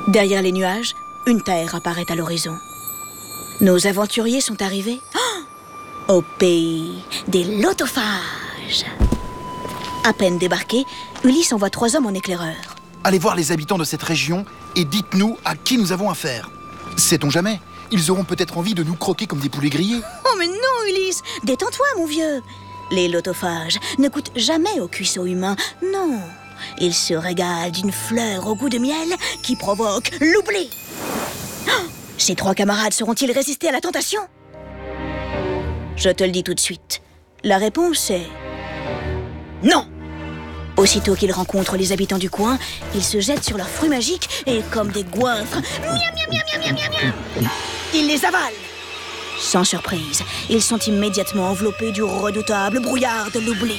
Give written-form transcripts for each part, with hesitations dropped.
Derrière les nuages, une terre apparaît à l'horizon. Nos aventuriers sont arrivés au pays des lotophages. À peine débarqués, Ulysse envoie 3 hommes en éclaireur. Allez voir les habitants de cette région et dites-nous à qui nous avons affaire. Sait-on jamais, ils auront peut-être envie de nous croquer comme des poulets grillés. Oh mais non Ulysse, détends-toi mon vieux. Les lotophages ne goûtent jamais au cuisseau humain, non. Ils se régalent d'une fleur au goût de miel qui provoque l'oubli. Oh, ces 3 camarades sauront-ils résister à la tentation? Je te le dis tout de suite, la réponse est non. Aussitôt qu'ils rencontrent les habitants du coin, ils se jettent sur leurs fruits magiques et, comme des goinfres, miam, miam, miam, miam, miam, miam, ils les avalent. Sans surprise, ils sont immédiatement enveloppés du redoutable brouillard de l'oubli.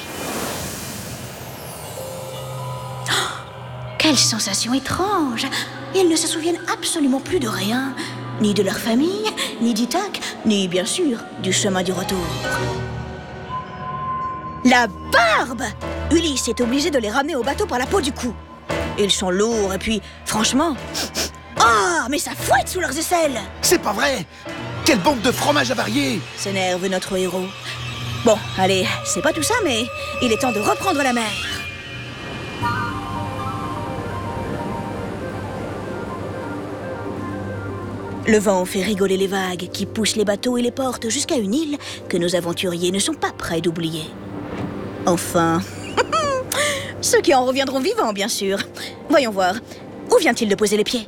Oh, quelle sensation étrange! Ils ne se souviennent absolument plus de rien, ni de leur famille, ni d'Ithaque, ni, bien sûr, du chemin du retour. La barbe! Ulysse est obligé de les ramener au bateau par la peau du cou. Ils sont lourds et puis, franchement... Ah, mais ça fouette sous leurs aisselles! C'est pas vrai! Quelle bombe de fromage avarié! S'énerve notre héros. Bon, allez, c'est pas tout ça, mais il est temps de reprendre la mer. Le vent fait rigoler les vagues qui poussent les bateaux et les portent jusqu'à une île que nos aventuriers ne sont pas prêts d'oublier. Enfin, ceux qui en reviendront vivants, bien sûr. Voyons voir, où vient-il de poser les pieds?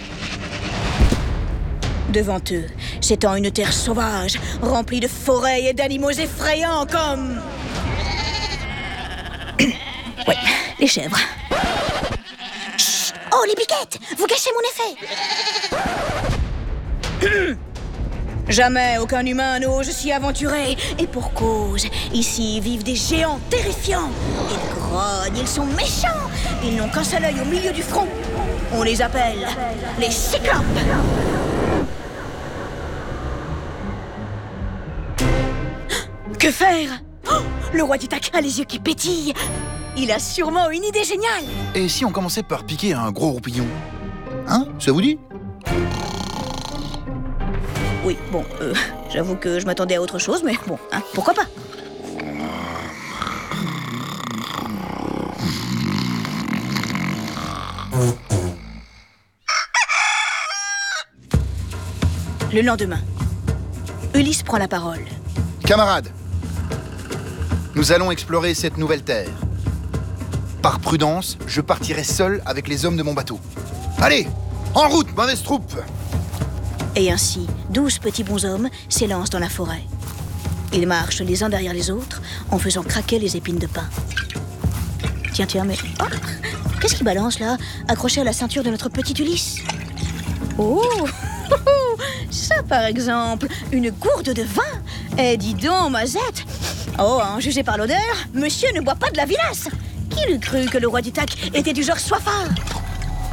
Devant eux, s'étend une terre sauvage, remplie de forêts et d'animaux effrayants comme... Oui, les chèvres. Chut. Oh, les biquettes! Vous gâchez mon effet! Jamais aucun humain n'ose s'y aventurer. Et pour cause, ici vivent des géants terrifiants. Ils grognent, ils sont méchants. Ils n'ont qu'un seul œil au milieu du front. On les appelle les cyclopes. Que faire? Oh, le roi d'Ithaque a les yeux qui pétillent. Il a sûrement une idée géniale. Et si on commençait par piquer un gros roupillon? Hein? Ça vous dit? Oui, bon, j'avoue que je m'attendais à autre chose, mais bon, hein, pourquoi pas? Le lendemain, Ulysse prend la parole. Camarades, nous allons explorer cette nouvelle terre. Par prudence, je partirai seul avec les hommes de mon bateau. Allez, en route, mauvaise troupe! Et ainsi, 12 petits bonshommes s'élancent dans la forêt. Ils marchent les uns derrière les autres en faisant craquer les épines de pin. Tiens, mais... Oh, qu'est-ce qui balance là, accroché à la ceinture de notre petit Ulysse? Oh, ça par exemple, une gourde de vin. Eh, dis donc, Mazette. Oh, hein, jugé par l'odeur, monsieur ne boit pas de la vinasse. Qui l'eût cru que le roi d'Ithaque était du genre soifard?